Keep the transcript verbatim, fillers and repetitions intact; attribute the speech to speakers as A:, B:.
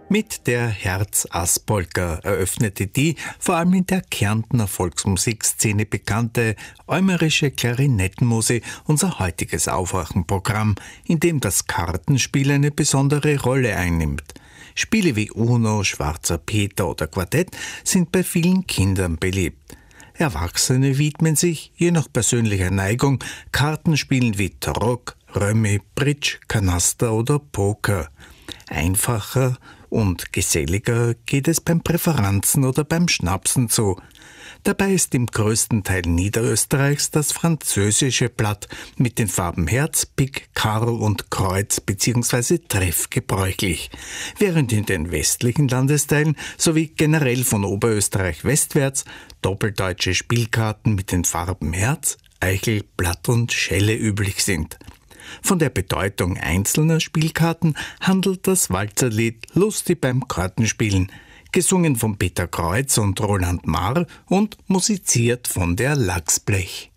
A: Mit der Herz-Ass-Polka eröffnete die vor allem in der Kärntner Volksmusikszene bekannte äumerische Klarinettenmuse unser heutiges Aufwachenprogramm, in dem das Kartenspiel eine besondere Rolle einnimmt. Spiele wie Uno, Schwarzer Peter oder Quartett sind bei vielen Kindern beliebt. Erwachsene widmen sich, je nach persönlicher Neigung, Kartenspielen wie Tarok, Römi, Bridge, Kanaster oder Poker. Einfacher und geselliger geht es beim Präferanzen oder beim Schnapsen zu. Dabei ist im größten Teil Niederösterreichs das französische Blatt mit den Farben Herz, Pik, Karo und Kreuz bzw. Treff gebräuchlich, während in den westlichen Landesteilen sowie generell von Oberösterreich westwärts doppeldeutsche Spielkarten mit den Farben Herz, Eichel, Blatt und Schelle üblich sind. Von der Bedeutung einzelner Spielkarten handelt das Walzerlied Lustig beim Kartenspielen, gesungen von Peter Kreuz und Roland Marr und musiziert von der Lachsblech.